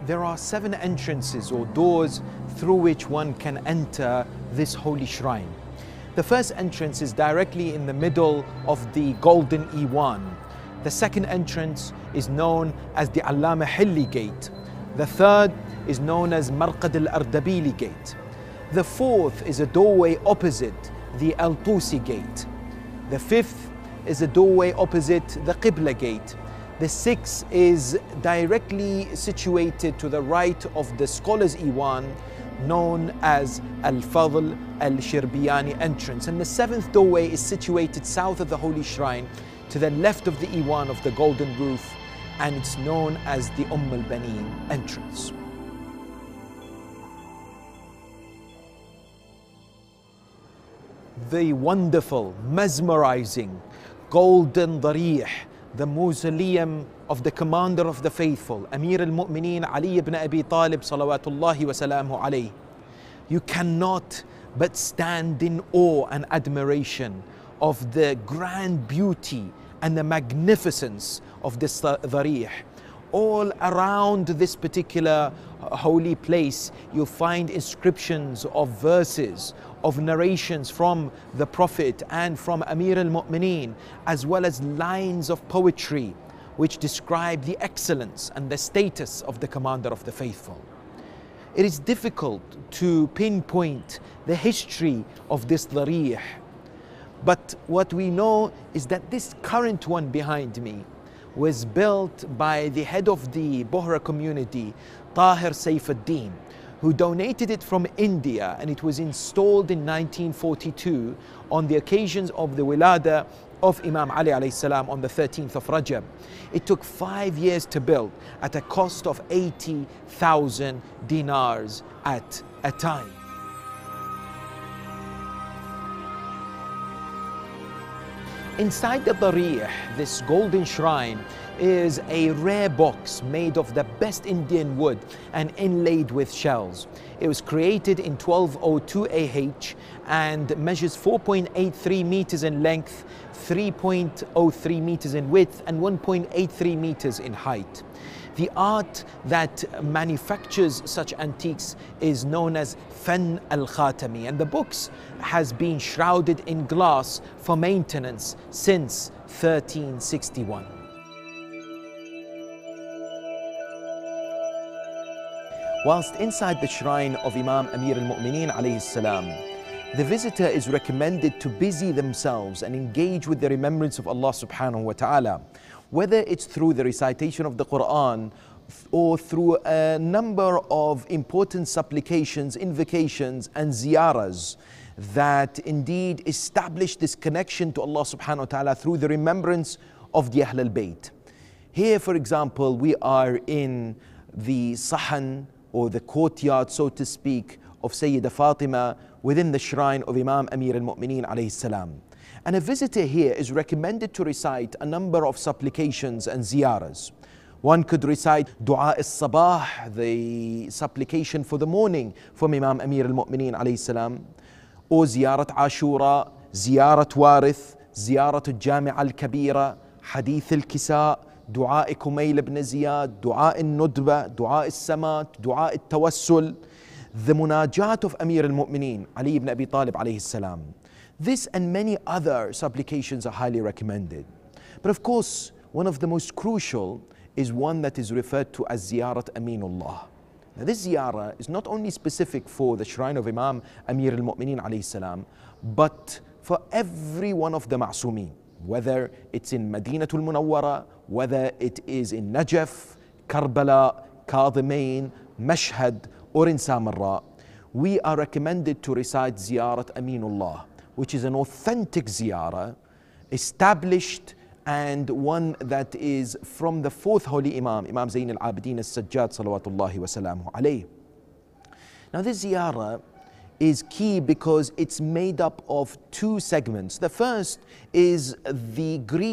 there are 7 entrances or doors through which one can enter this holy shrine. The first entrance is directly in the middle of the Golden Iwan. The second entrance is known as the Allama Hilli Gate. The third is known as Marqad al-Ardabili Gate. The fourth is a doorway opposite the Al-Tusi Gate. The fifth is a doorway opposite the Qibla Gate. The sixth is directly situated to the right of the Scholars Iwan, known as Al-Fadl Al-Shirbiyani entrance. And the seventh doorway is situated south of the Holy Shrine, to the left of the Iwan of the Golden Roof, and it's known as the Al-Banin entrance. The wonderful, mesmerizing Golden Darih, the mausoleum of the Commander of the Faithful, Amir al-Mu'mineen Ali ibn Abi Talib salawatullahi wa salamu alayhi. You cannot but stand in awe and admiration of the grand beauty and the magnificence of this Darih. All around this particular holy place, you'll find inscriptions of verses, of narrations from the Prophet and from Amir al-Mu'mineen, as well as lines of poetry which describe the excellence and the status of the Commander of the Faithful. It is difficult to pinpoint the history of this Darih, but what we know is that this current one behind me was built by the head of the Bohra community, Tahir Saifuddin, who donated it from India, and it was installed in 1942 on the occasions of the Wilada of Imam Ali alayhi salam on the 13th of Rajab. It took 5 years to build at a cost of 80,000 dinars at a time. Inside the Darih, this golden shrine, is a rare box made of the best Indian wood and inlaid with shells. It was created in 1202 AH and measures 4.83 meters in length, 3.03 meters in width, and 1.83 meters in height. The art that manufactures such antiques is known as Fan al-Khatami, and the box has been shrouded in glass for maintenance since 1361. Whilst inside the shrine of Imam Amir al-Mu'mineen alayhi salam, the visitor is recommended to busy themselves and engage with the remembrance of Allah subhanahu wa ta'ala, whether it's through the recitation of the Quran or through a number of important supplications, invocations and ziyaras that indeed establish this connection to Allah subhanahu wa ta'ala through the remembrance of the Ahl al-Bayt. Here, for example, we are in the Sahan, or the courtyard, so to speak, of Sayyida Fatima within the shrine of Imam Amir al-Mu'mineen alayhi salam. And a visitor here is recommended to recite a number of supplications and ziyaras. One could recite Dua al-Sabah, the supplication for the morning from Imam Amir al-Mu'mineen alayhi salam, or Ziyarat Ashura, Ziyarat Warith, Ziyarat al-Jami' al-Kabira, Hadith al-Kisa, دعاء كميل بن زياد, دعاء الندبة, دعاء السمات, دعاء التوسل, the munajat of Amir al-Mu'mineen Ali ibn Abi Talib alayhi salam. This and many other supplications are highly recommended. But of course, one of the most crucial is one that is referred to as Ziyarat Aminullah. Now this ziyarah is not only specific for the shrine of Imam Amir al-Mu'mineen alayhi salam, but for every one of the Ma'sumeen, whether it's in Madinatul Munawwara, whether it is in Najaf, Karbala, Kadhimain, Mashhad, or in Samarra, we are recommended to recite Ziyarat Aminullah, which is an authentic ziyarah, established, and one that is from the fourth holy Imam, Imam Zayn al-Abidin al-Sajjad salawatullahi wa salamu alayhi. Now this ziyarah is key because it's made up of 2 segments. The first is the Greek